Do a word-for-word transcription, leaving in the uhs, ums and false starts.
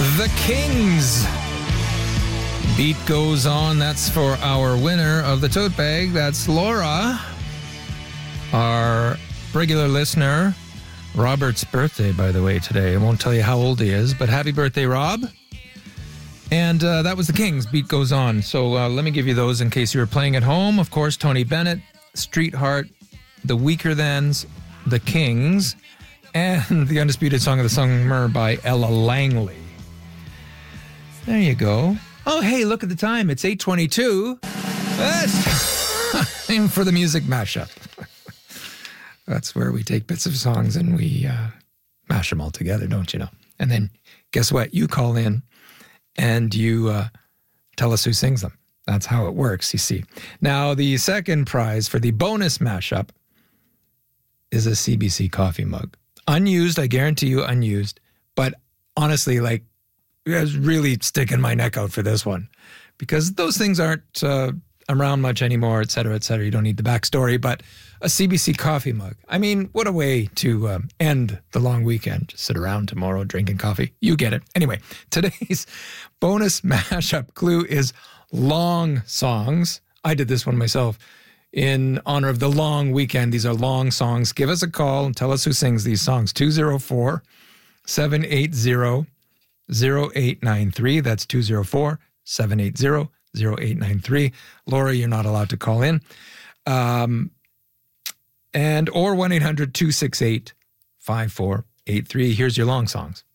The Kings. Beat Goes On. That's for our winner of the tote bag. That's Laura. Our regular listener. Robert's birthday, by the way, today. I won't tell you how old he is, but happy birthday, Rob. And uh, that was The Kings. Beat Goes On. So uh, let me give you those in case you were playing at home. Of course, Tony Bennett, Streetheart, The Weaker Thans, The Kings, and the Undisputed Song of the Summer by Ella Langley. There you go. Oh, hey, look at the time. It's eight twenty-two. That's time for the music mashup. That's where we take bits of songs and we uh, mash them all together, don't you know? And then guess what? You call in and you uh, tell us who sings them. That's how it works, you see. Now, the second prize for the bonus mashup is a C B C coffee mug. Unused, I guarantee you unused. But honestly, like, I was really sticking my neck out for this one because those things aren't uh, around much anymore, et cetera, et cetera. You don't need the backstory, but a C B C coffee mug. I mean, what a way to um, end the long weekend. Just sit around tomorrow drinking coffee. You get it. Anyway, today's bonus mashup clue is long songs. I did this one myself in honor of the long weekend. These are long songs. Give us a call and tell us who sings these songs. two oh four, seven eight zero, zero eight nine three. That's two oh four, seven eight zero, zero eight nine three. Laura, you're not allowed to call in. Um, and or one eight hundred two six eight five four eight three. Here's your long songs.